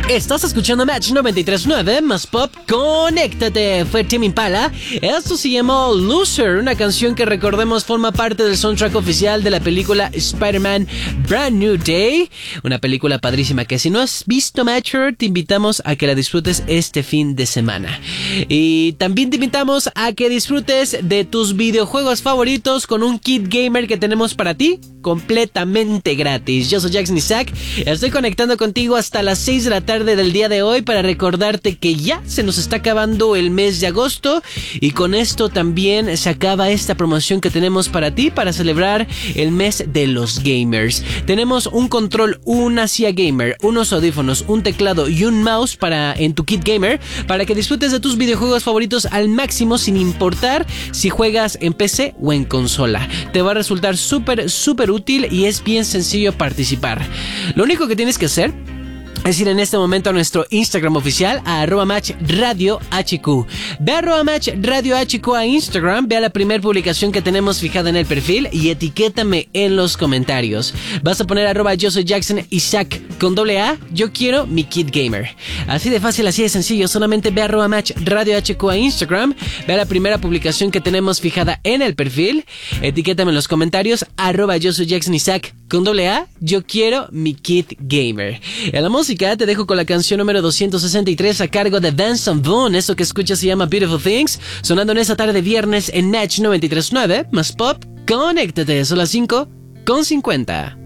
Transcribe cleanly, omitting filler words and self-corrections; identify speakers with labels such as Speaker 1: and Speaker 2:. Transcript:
Speaker 1: Estás escuchando Match 93.9 más Pop, conéctate. Fue Tame Impala. Esto se llamó Loser, una canción que recordemos forma parte del soundtrack oficial de la película Spider-Man Brand New Day. Una película padrísima que si no has visto Matcher, te invitamos a que la disfrutes este fin de semana. Y también te invitamos a que disfrutes de tus videojuegos favoritos con un kit gamer que tenemos para ti, completamente gratis. Yo soy Jackson Isaac, estoy conectando contigo hasta las 6 de la tarde del día de hoy para recordarte que ya se nos está acabando el mes de agosto y con esto también se acaba esta promoción que tenemos para ti para celebrar el mes de los gamers. Tenemos un control, una silla gamer, unos audífonos, un teclado y un mouse en tu kit gamer para que disfrutes de tus videojuegos favoritos al máximo sin importar si juegas en PC o en consola. Te va a resultar súper útil y es bien sencillo participar. Lo único que tienes que hacer es ir en este momento a nuestro Instagram oficial, a @matchradiohq. Ve a @matchradiohq a Instagram, ve a la primera publicación que tenemos fijada en el perfil y etiquétame en los comentarios. Vas a poner @yo soy Jackson Isaac con AA, yo quiero mi kit gamer. Así de fácil, así de sencillo, solamente ve a @matchradiohq a Instagram, ve a la primera publicación que tenemos fijada en el perfil, etiquétame en los comentarios, @yo soy Jackson Isaac con AA, yo quiero mi kit gamer. En la música te dejo con la canción número 263 a cargo de Benson Boone. Eso que escuchas se llama Beautiful Things, sonando en esta tarde de viernes en Match 93.9 más Pop, conéctate. Son las 5:50.